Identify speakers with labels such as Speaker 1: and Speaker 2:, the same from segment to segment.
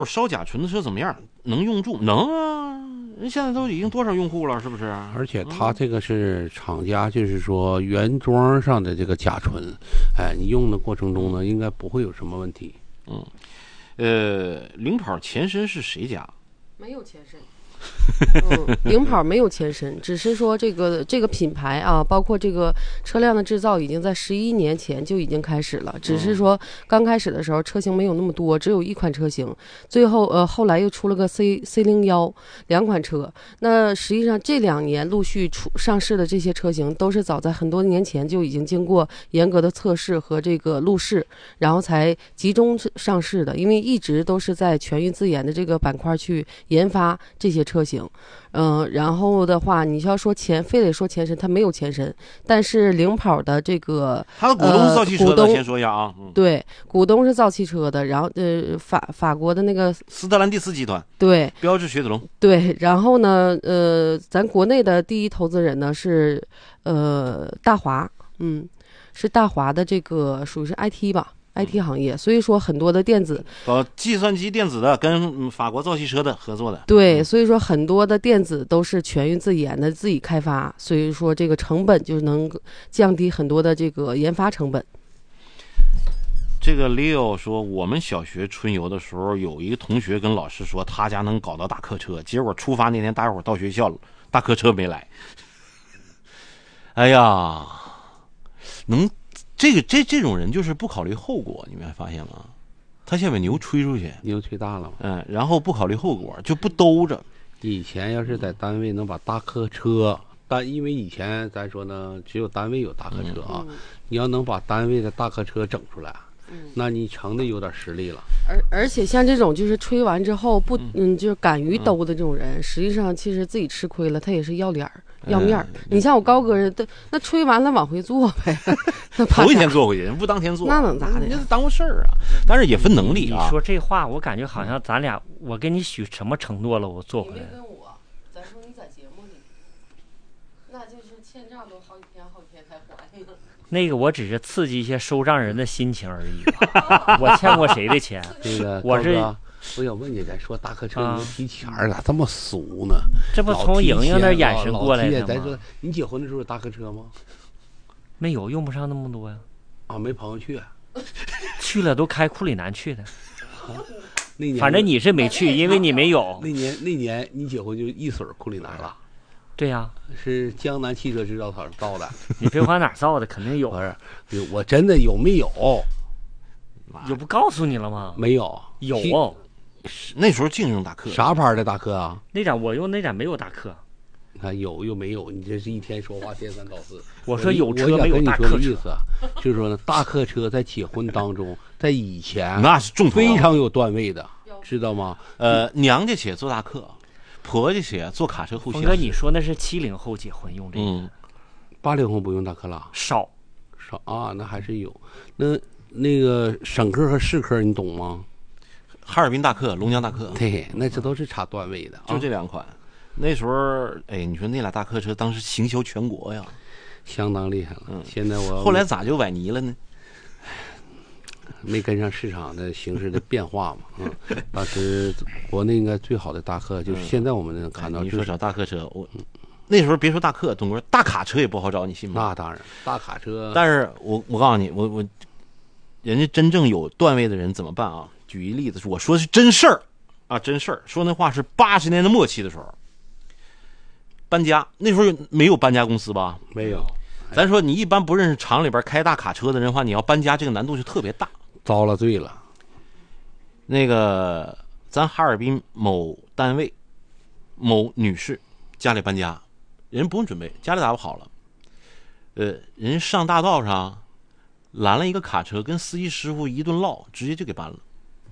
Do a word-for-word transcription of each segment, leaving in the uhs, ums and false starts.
Speaker 1: 烧甲醇的车怎么样？能用住？能啊！人现在都已经多少用户了，是不是？
Speaker 2: 而且它这个是厂家，就是说原装上的这个甲醇，哎，你用的过程中呢，应该不会有什么问题。
Speaker 1: 嗯，呃，领跑前身是谁家？
Speaker 3: 没有前身。嗯，领跑没有前身，只是说这个这个品牌啊，包括这个车辆的制造，已经在十一年前就已经开始了。只是说刚开始的时候车型没有那么多，只有一款车型。最后呃后来又出了个 C C 零幺两款车。那实际上这两年陆续出上市的这些车型，都是早在很多年前就已经经过严格的测试和这个路试，然后才集中上市的。因为一直都是在全域自研的这个板块去研发这些车型。嗯，然后的话，你要说前，非得说前身，它没有前身，但是领跑的这个，
Speaker 1: 它的股东是造汽车的，先说一下啊，
Speaker 3: 嗯、对，股东是造汽车的，然后呃，法法国的那个
Speaker 1: 斯特兰蒂斯集团，
Speaker 3: 对，
Speaker 1: 标致雪铁龙，
Speaker 3: 对，然后呢，呃，咱国内的第一投资人呢是呃大华，嗯，是大华的这个属于是 I T 吧。I T 行业，所以说很多的电子，
Speaker 1: 搞计算机电子的跟法国造汽车的合作的，
Speaker 3: 对，所以说很多的电子都是全域自研的，自己开发，所以说这个成本就能降低很多的这个研发成本。
Speaker 1: 这个 Leo 说，我们小学春游的时候，有一个同学跟老师说他家能搞到大客车，结果出发那天大家伙到学校了，大客车没来。哎呀，能。这个这这种人就是不考虑后果，你没发现吗？他先把牛吹出去，
Speaker 2: 牛吹大了嘛，
Speaker 1: 嗯，然后不考虑后果，就不兜着。
Speaker 2: 以前要是在单位能把大客车，但因为以前咱说呢，只有单位有大客车啊，嗯、你要能把单位的大客车整出来，嗯、那你成的有点实力了。
Speaker 3: 而而且像这种就是吹完之后不嗯，就是敢于兜的这种人，嗯、实际上其实自己吃亏了，他也是要脸儿。要面儿，嗯、你像我高哥的，那吹完了往回坐呗，
Speaker 1: 头一天坐回去，人不当天坐，
Speaker 3: 那能咋的？
Speaker 1: 那耽误事儿啊！但是也分能力啊。
Speaker 4: 你说这话，我感觉好像咱俩，我跟你许什么承诺了？我做回来。
Speaker 3: 你没跟我，咱说你在节目里，那就是欠账都好几天好几天才还呢。
Speaker 4: 那个我只是刺激一些收账人的心情而已。我欠过谁的钱？
Speaker 2: 这个
Speaker 4: 我是。
Speaker 2: 我想问你，咱说大客车你提钱咋这么俗呢？
Speaker 4: 这不从莹莹那眼神过来的吗？
Speaker 2: 咱说你结婚的时候有大客车吗？
Speaker 4: 没有，用不上那么多呀。
Speaker 2: 啊，没朋友去、啊，
Speaker 4: 去了都开库里南去的。
Speaker 2: 啊、那年
Speaker 4: 反正你是没去，因为你没有。
Speaker 2: 那年那年你结婚就一水库里南了。
Speaker 4: 对呀、啊，
Speaker 2: 是江南汽车制造厂造的。
Speaker 4: 你别管哪儿造的，肯定有。
Speaker 2: 不是，我真的有没有？
Speaker 4: 有不告诉你了吗？
Speaker 2: 没有，
Speaker 4: 有。
Speaker 1: 那时候净用大客，
Speaker 2: 啥牌的大客啊？
Speaker 4: 那点我用那点没有大客。
Speaker 2: 你看有又没有，你这是一天说话颠三倒四。
Speaker 4: 我说有车没有大客车，
Speaker 2: 我想跟你说的意思啊，就是说呢，大客车在结婚当中，在以前
Speaker 1: 那是重头
Speaker 2: 非常有段位的，知道吗？
Speaker 1: 呃，娘家且坐大客，婆家且坐卡车后厢。
Speaker 4: 峰哥，你说那是七零后结婚用这个，
Speaker 1: 嗯，
Speaker 2: 八零后不用大客了，
Speaker 4: 少
Speaker 2: 少啊，那还是有。那那个省客和市客，你懂吗？
Speaker 1: 哈尔滨大客、龙江大客，
Speaker 2: 对，那这都是差段位的，
Speaker 1: 就这两款。啊、那时候，哎，你说那俩大客车当时行销全国呀，
Speaker 2: 相当厉害了。
Speaker 1: 嗯，
Speaker 2: 现在我
Speaker 1: 后来咋就崴泥了呢？
Speaker 2: 没跟上市场的形势的变化嘛。嗯，当时国内应该最好的大客，就是现在我们能看到、就是
Speaker 1: 嗯。你说找大客车，我、嗯、那时候别说大客，东哥大卡车也不好找，你信吗？
Speaker 2: 那当然，大卡车。
Speaker 1: 但是我我告诉你，我我，人家真正有段位的人怎么办啊？举一例子，我说的是真事儿啊，真事儿。说那话是八十年的末期的时候，搬家那时候没有搬家公司吧？
Speaker 2: 没有。
Speaker 1: 咱说你一般不认识厂里边开大卡车的人的话，你要搬家这个难度就特别大，
Speaker 2: 遭了罪了。
Speaker 1: 那个咱哈尔滨某单位某女士家里搬家，人不用准备，家里打不好了，呃，人上大道上拦了一个卡车，跟司机师傅一顿唠，直接就给搬了。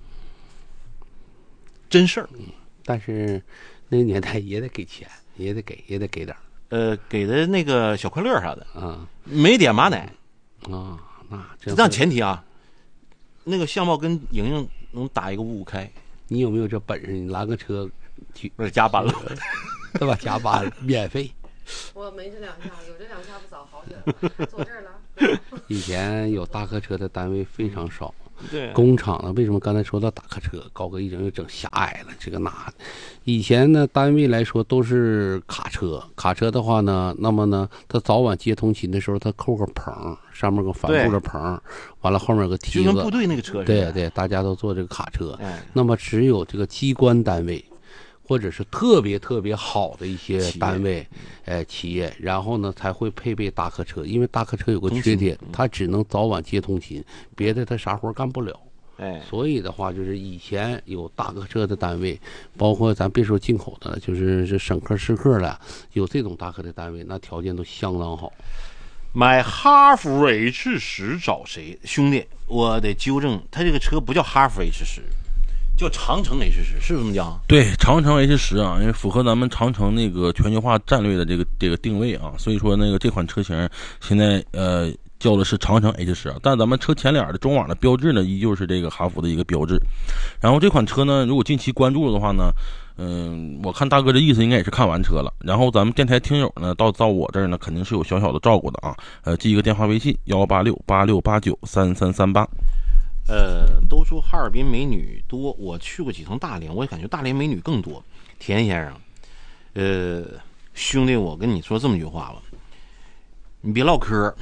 Speaker 1: 真事儿，
Speaker 2: 但是那个年代也得给钱，也得给，也得给点儿。
Speaker 1: 呃，给的那个小快乐啥的，
Speaker 2: 啊，
Speaker 1: 没点马奶
Speaker 2: 啊，那这
Speaker 1: 但前提啊，那个相貌跟莹莹能打一个五五开。
Speaker 2: 你有没有这本事？你拦个车去，
Speaker 1: 不是加班了，
Speaker 2: 对吧？加班免费。
Speaker 3: 我没这两下，有这两下不早好久了，坐这儿了。
Speaker 2: 以前有大客车的单位非常少。
Speaker 1: 对，
Speaker 2: 工厂呢，为什么刚才说到大客车，高哥一整又整狭隘了，这个那的。以前呢，单位来说都是卡车，卡车的话呢，那么呢，它早晚接通勤的时候，它扣个棚，上面有个帆布的棚，完了后面有个梯子，
Speaker 1: 就跟部队那个车似的。
Speaker 2: 对对，大家都坐这个卡车。
Speaker 1: 哎，
Speaker 2: 那么只有这个机关单位，或者是特别特别好的一些单位，哎，企业，然后呢才会配备大客车，因为大客车有个缺点，它只能早晚接通勤，别的它啥活干不了。
Speaker 1: 哎，
Speaker 2: 所以的话，就是以前有大客车的单位，包括咱别说进口的了，就是是省客市客了，有这种大客的单位，那条件都相当好。
Speaker 1: 买哈弗 H 十找谁？兄弟，我得纠正，他这个车不叫哈弗 H 十，叫长城 H 十，是这么讲？
Speaker 5: 对，长城 H 十啊，因为符合咱们长城那个全球化战略的这个这个定位啊，所以说那个这款车型现在呃。叫的是长城 H 十，但咱们车前脸的中网的标志呢，依旧是这个哈弗的一个标志。然后这款车呢，如果近期关注的话呢，嗯，我看大哥的意思应该也是看完车了。然后咱们电台听友呢，到到我这儿呢，肯定是有小小的照顾的啊。呃，记一个电话微信幺八六八六八九三三三八。
Speaker 1: 呃，都说哈尔滨美女多，我去过几趟大连，我也感觉大连美女更多。田先生，呃，兄弟，我跟你说这么句话吧，你别唠嗑。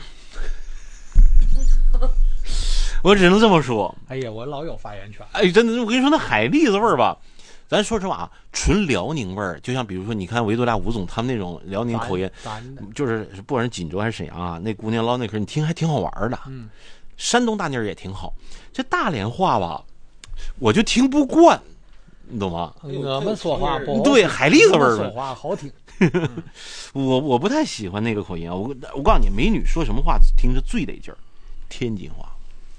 Speaker 1: 我只能这么说。
Speaker 6: 哎呀，我老有发言权。
Speaker 1: 哎，真的，我跟你说，那海蛎子味儿吧，咱说实话，纯辽宁味儿。就像比如说，你看维多利亚吴总他们那种辽宁口音，就是不管是锦州还是沈阳啊，那姑娘唠那嗑，你听还挺好玩的。嗯，山东大妮儿也挺好。这大连话吧，我就听不惯，你懂吗？
Speaker 6: 我们说话不
Speaker 1: 对，海蛎子味儿
Speaker 6: 说话好听。
Speaker 1: 我我不太喜欢那个口音啊。我我告诉你，美女说什么话听着最得劲儿，天津话。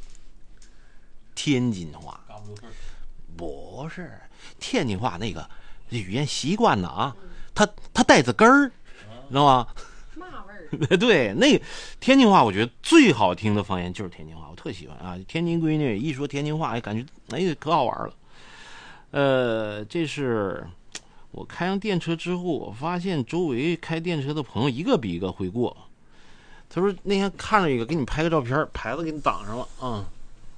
Speaker 1: 天津话不是天津话，那个语言习惯呢啊，它它带着根儿，知道吗？
Speaker 3: 嘛味
Speaker 1: 儿？对，那个天津话，我觉得最好听的方言就是天津话，我特喜欢啊。天津闺女一说天津话，哎，感觉哎可好玩了。呃，这是我开上电车之后，我发现周围开电车的朋友一个比一个会过。他说那天看着一个，给你拍个照片，牌子给你挡上了啊。嗯，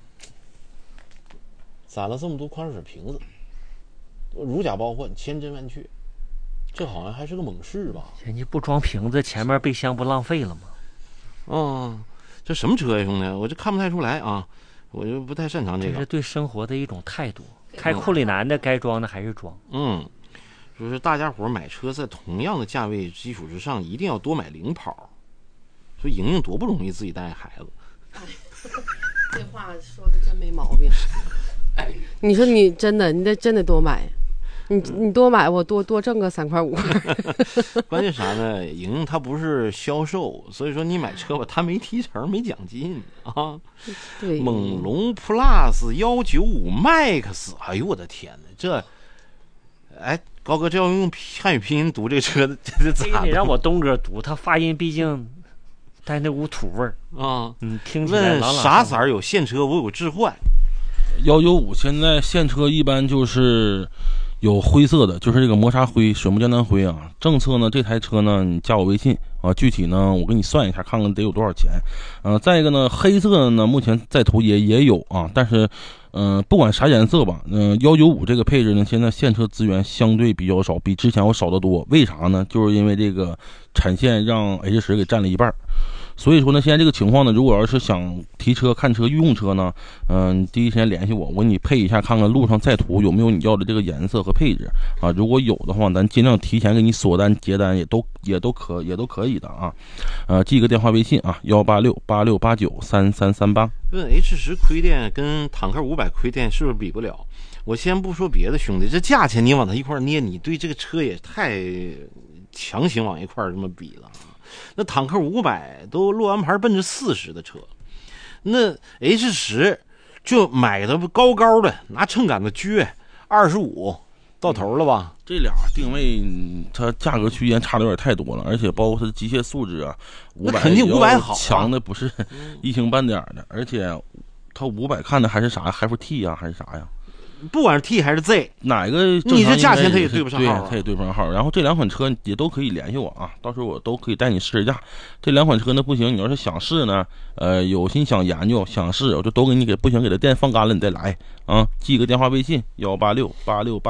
Speaker 1: 攒了这么多矿泉水瓶子，如假包换，千真万确，这好像还是个猛士吧？
Speaker 4: 人家不装瓶子，前面备箱不浪费了吗？
Speaker 1: 嗯，这什么车呀，兄弟？我这看不太出来啊，我就不太擅长这个。
Speaker 4: 这是对生活的一种态度。开库里南的该装的还是装。
Speaker 1: 嗯，就是大家伙买车在同样的价位基础之上，一定要多买零跑。说莹莹多不容易自己带孩子。
Speaker 3: 这话说的真没毛病。你说你真的，你得真得多买，你你多买，我多多挣个三块五。
Speaker 1: 关键啥呢？莹莹她不是销售，所以说你买车吧，她没提成，没奖金啊。
Speaker 3: 对，
Speaker 1: 猛龙 Plus 幺九五 Max， 哎呦我的天哪，这，哎，高哥这要用汉语拼音读这个车，这
Speaker 4: 这个你让我东哥读，他发音毕竟带那股土味儿
Speaker 1: 啊。
Speaker 4: 嗯，听起来
Speaker 1: 问啥色儿有现车，我有置换。
Speaker 5: 幺九五现在现车一般就是有灰色的，就是这个磨砂灰、水木江南灰啊。政策呢，这台车呢，你加我微信啊，具体呢我给你算一下，看看得有多少钱。呃，再一个呢，黑色的呢，目前在途也也有啊，但是，嗯、呃，不管啥颜色吧，嗯、呃，幺九五这个配置呢，现在现车资源相对比较少，比之前要少得多。为啥呢？就是因为这个产线让 H 十给占了一半。所以说呢，现在这个情况呢，如果要是想提车、看车、用车呢，嗯、呃，第一时间联系我，我给你配一下，看看路上在途有没有你要的这个颜色和配置啊。如果有的话，咱尽量提前给你锁单、结单，也都也都可也都可以的啊。呃，记一个电话微信啊，幺八六八六八九三三三八。
Speaker 1: 问 H 十亏电跟坦克五百亏电是不是比不了？我先不说别的，兄弟，这价钱你往它一块捏，你对这个车也太强行往一块这么比了。那坦克五百都落完牌奔着四十的车，那 H 十就买的高高的，拿秤杆子撅二十五到头了吧？
Speaker 5: 这俩定位它价格区间差的有点太多了，而且包括它的机械素质啊，五百
Speaker 1: 肯定五百好、啊，
Speaker 5: 强的不是一星半点的，而且它五百看的还是啥呀？还是 T 呀、啊，还是啥呀？
Speaker 1: 不管是 T 还是 Z，
Speaker 5: 哪个
Speaker 1: 你这价钱它
Speaker 5: 它
Speaker 1: 也对不上号、啊，
Speaker 5: 它也对不上号。然后这两款车也都可以联系我啊，到时候我都可以带你试试驾。这两款车呢不行，你要是想试呢，呃，有心想研究想试，我就都给你给不行给它电放干了，你再来啊，记个电话微信幺八六八六八。